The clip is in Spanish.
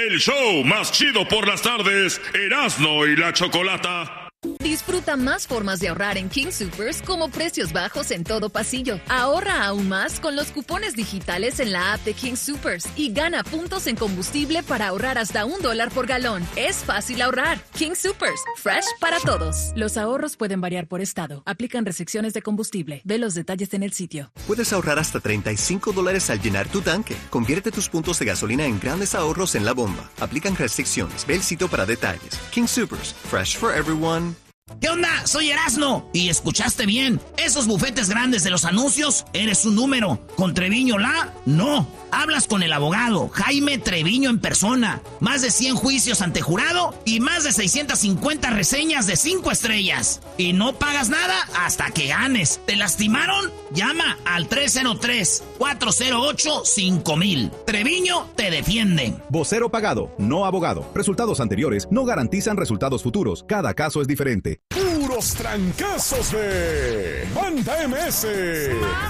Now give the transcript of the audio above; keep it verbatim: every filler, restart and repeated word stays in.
el show más chido por las tardes, Erasmo y la Chocolata. Disfruta más formas de ahorrar en King Soopers como precios bajos en todo pasillo. Ahorra aún más con los cupones digitales en la app de King Soopers y gana puntos en combustible para ahorrar hasta un dólar por galón. Es fácil ahorrar. King Soopers, fresh para todos. Los ahorros pueden variar por estado. Aplican restricciones de combustible. Ve los detalles en el sitio. Puedes ahorrar hasta treinta y cinco dólares al llenar tu tanque. Convierte tus puntos de gasolina en grandes ahorros en la bomba. Aplican restricciones. Ve el sitio para detalles. King Soopers, fresh for everyone. ¿Qué onda? Soy Erasmo. Y escuchaste bien. Esos bufetes grandes de los anuncios, eres un número. ¿Con Treviño la? No. Hablas con el abogado Jaime Treviño en persona. Más de cien juicios ante jurado y más de seiscientas cincuenta reseñas de cinco estrellas. Y no pagas nada hasta que ganes. ¿Te lastimaron? Llama al tres cero tres, cuatro cero ocho, cinco mil. Treviño te defiende. Vocero pagado, no abogado. Resultados anteriores no garantizan resultados futuros. Cada caso es diferente. Puros trancazos de Banda M S.